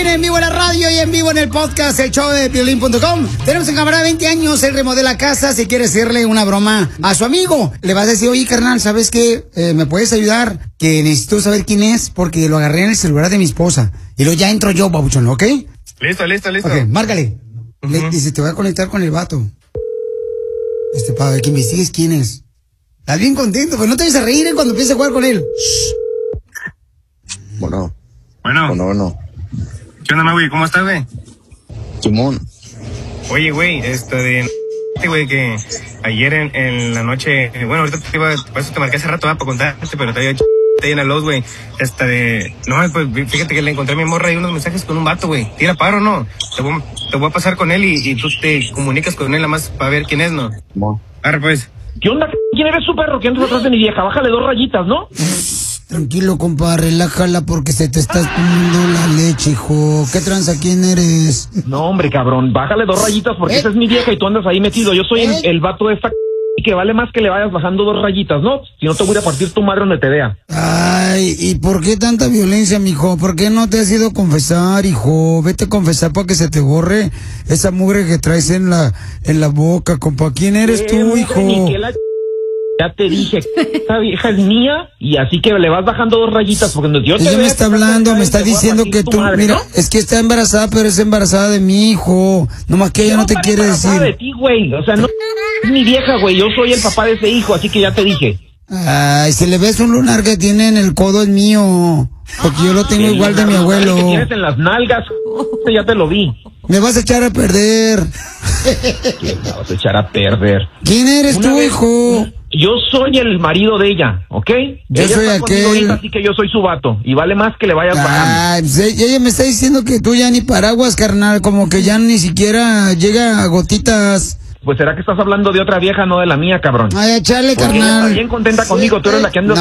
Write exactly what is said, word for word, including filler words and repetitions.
Piolín en vivo en la radio y en vivo en el podcast, el show de Piolín punto com. Tenemos un camarada de veinte años, él remodela casa, si quiere hacerle una broma a su amigo. Le vas a decir, oye, carnal, ¿sabes qué? Eh, ¿Me puedes ayudar? Que necesito saber quién es porque lo agarré en el celular de mi esposa. Y luego ya entro yo, babuchón, ¿ok? Listo, listo, listo. Ok, márcale. Uh-huh. Le dice, te voy a conectar con el vato. Este, para ver que investigues quién es. Estás bien contento, pero no te vayas a reír, ¿eh? Cuando empieces a jugar con él. Bueno. Bueno. Bueno, bueno. ¿Qué onda, güey? ¿Cómo estás, güey? Simón. Oye, güey, esto de... güey, que ayer en, en la noche... Bueno, ahorita te iba... Por eso te marqué hace rato, ¿eh? Para contarte, pero te había ch... Te llena los, güey. Esta de... No, pues fíjate que le encontré a mi morra y unos mensajes con un vato, güey. Tira paro, ¿no? Te voy, te voy a pasar con él y, y tú te comunicas con él nada más para ver quién es, ¿no? Simón. Arre, pues. ¿Qué onda? ¿Quién eres, su perro? ¿Quién andas atrás de mi vieja? Bájale dos rayitas, ¿no? Tranquilo, compa, relájala porque se te está escondiendo la leche, hijo. ¿Qué tranza? ¿Quién eres? No, hombre, cabrón. Bájale dos rayitas porque ¿Eh? esa es mi vieja y tú andas ahí metido. Yo soy ¿Eh? el, el vato de esta... Y que vale más que le vayas bajando dos rayitas, ¿no? Si no te voy a partir tu madre donde te vea. Ay, ¿y por qué tanta violencia, mijo? ¿Por qué no te has ido a confesar, hijo? Vete a confesar para que se te borre esa mugre que traes en la en la boca, compa. ¿Quién eres Eh, tú, mugre, hijo? ni que la... Ya te dije, esta vieja es mía y así que le vas bajando dos rayitas porque no, yo te Ella vea me está que hablando, acá me y está te voy a diciendo partir que tu tú, madre, mira, ¿no? es que está embarazada, pero es embarazada de mi hijo. Nomás que ella no te estaré quiere embarazada decir. de ti, güey. O sea, no es mi vieja, güey. Yo soy el papá de ese hijo, así que ya te dije. Ay, si le ves un lunar que tiene en el codo es mío, porque yo lo tengo El igual de mi lunar abuelo. que tienes en las nalgas, ya te lo vi. Me vas a echar a perder. ¿Qué me vas a echar a perder? ¿Quién eres Una tú, vez- hijo? Yo soy el marido de ella, ¿ok? Yo ella soy está conmigo aquel. ahorita, así que yo soy su vato. Y vale más que le vayas bajando. Ay, pues ella ella me está diciendo que tú ya ni paraguas, carnal, como que ya ni siquiera llega a gotitas. Pues será que estás hablando de otra vieja, no de la mía, cabrón. Ay, echarle, Porque ella está carnal. bien contenta conmigo, tú eres la que anda